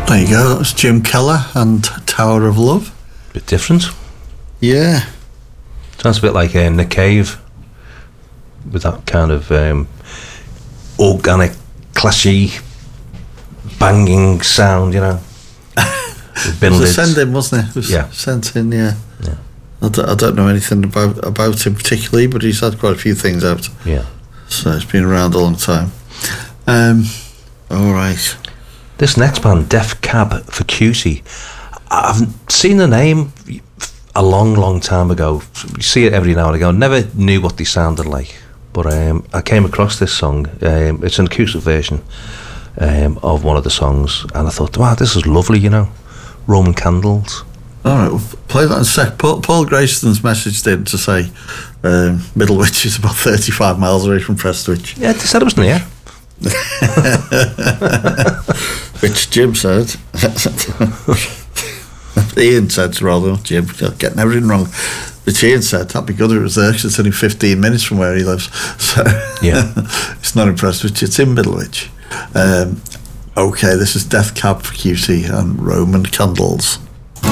There you go, that was Jim Keller and Tower of Love. Bit different. Yeah. Sounds a bit like Nick Cave, with that kind of organic, clashy, banging sound, you know. It was a send-in, wasn't it? It was sent in, yeah. I don't know anything about him particularly, but he's had quite a few things out. Yeah. So it's been around a long time. All right. This next band, Death Cab for Cutie, I've seen the name a long time ago. You see it every now and again. Never knew what they sounded like, but I came across this song. It's an acoustic version of one of the songs, and I thought, wow, this is lovely, you know. Roman Candles. All right, we'll play that in a sec. Paul Grayston's messaged in to say Middlewich is about 35 miles away from Prestwich. Yeah, they said it was near. Which Jim said. Ian said, rather, not Jim, getting everything wrong. Which Ian said, that'd be good if it was there, because it's only 15 minutes from where he lives. So yeah, it's not in Prestwich, it's in Middlewich. Okay, this is Death Cab for Cutie and Roman Candles.